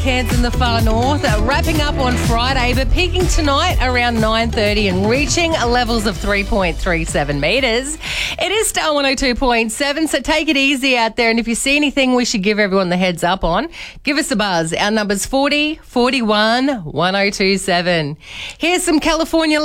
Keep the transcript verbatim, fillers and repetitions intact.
Cairns in the far north, uh, wrapping up on Friday, but peaking tonight around nine thirty and reaching levels of three point three seven metres. It is Star one oh two point seven, so take it easy out there. And if you see anything we should give everyone the heads up on, give us a buzz. Our number's forty, forty-one, one oh two seven. Here's some California